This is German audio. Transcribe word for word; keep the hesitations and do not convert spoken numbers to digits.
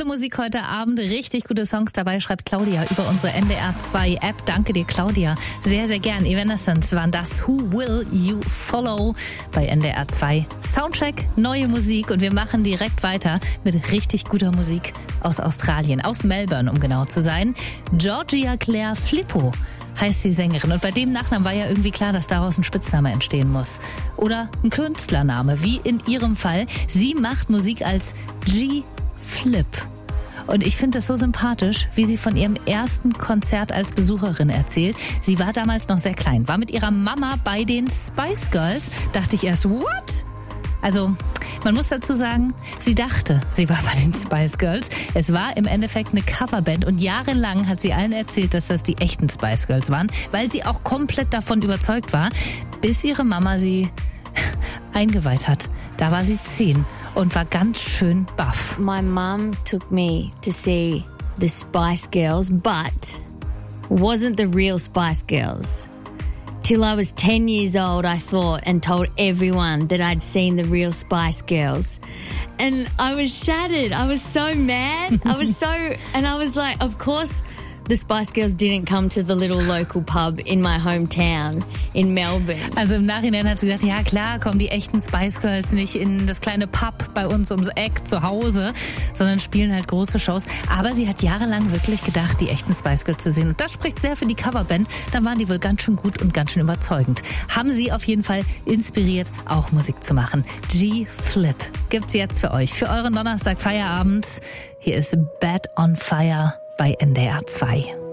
Musik heute Abend, richtig gute Songs dabei, schreibt Claudia über unsere N D R zwei App. Danke dir, Claudia. Sehr, sehr gern. Evanescence waren das Who Will You Follow bei N D R zwei. Soundcheck, neue Musik und wir machen direkt weiter mit richtig guter Musik aus Australien, aus Melbourne, um genau zu sein. Georgia Claire Flippo heißt die Sängerin. Und bei dem Nachnamen war ja irgendwie klar, dass daraus ein Spitzname entstehen muss. Oder ein Künstlername, wie in ihrem Fall. Sie macht Musik als G-Flip. Und ich finde das so sympathisch, wie sie von ihrem ersten Konzert als Besucherin erzählt. Sie war damals noch sehr klein, war mit ihrer Mama bei den Spice Girls. Dachte ich erst, what? Also, man muss dazu sagen, sie dachte, sie war bei den Spice Girls. Es war im Endeffekt eine Coverband und jahrelang hat sie allen erzählt, dass das die echten Spice Girls waren, weil sie auch komplett davon überzeugt war, bis ihre Mama sie eingeweiht hat. Da war sie zehn und war ganz schön baff. My mum took me to see the Spice Girls, but wasn't the real Spice Girls. Till I was ten years old, I thought, and told everyone that I'd seen the real Spice Girls. And I was shattered. I was so mad. I was so, and I was like, of course, the Spice Girls didn't come to the little local pub in my hometown in Melbourne. Also im Nachhinein hat sie gedacht, ja klar, kommen die echten Spice Girls nicht in das kleine Pub bei uns ums Eck zu Hause, sondern spielen halt große Shows. Aber sie hat jahrelang wirklich gedacht, die echten Spice Girls zu sehen. Und das spricht sehr für die Coverband. Da waren die wohl ganz schön gut und ganz schön überzeugend. Haben sie auf jeden Fall inspiriert, auch Musik zu machen. G-Flip gibt's jetzt für euch, für euren Donnerstag Feierabend. Hier ist Bad on Fire bei N D R zwei.